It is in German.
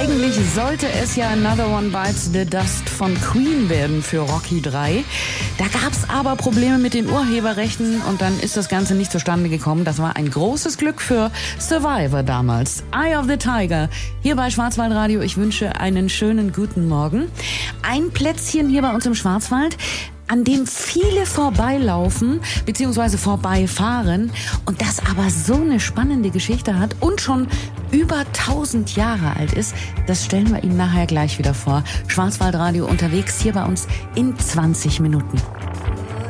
Eigentlich sollte es ja Another One Bites the Dust von Queen werden für Rocky 3. Da gab's aber Probleme mit den Urheberrechten und dann ist das Ganze nicht zustande gekommen. Das war ein großes Glück für Survivor damals. Eye of the Tiger, hier bei Schwarzwaldradio. Ich wünsche einen schönen guten Morgen. Ein Plätzchen hier bei uns im Schwarzwald, an dem viele vorbeilaufen bzw. vorbeifahren und das aber so eine spannende Geschichte hat und schon über 1000 Jahre alt ist, das stellen wir Ihnen nachher gleich wieder vor. Schwarzwaldradio unterwegs hier bei uns in 20 Minuten.